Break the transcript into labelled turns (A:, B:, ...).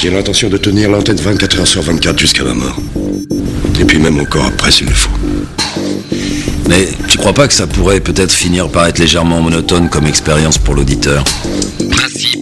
A: J'ai l'intention de tenir l'entête 24 heures sur 24 jusqu'à ma mort. Et puis même encore après s'il le faut.
B: Mais tu crois pas que ça pourrait peut-être finir par être légèrement monotone comme expérience pour l'auditeur ?
C: Principe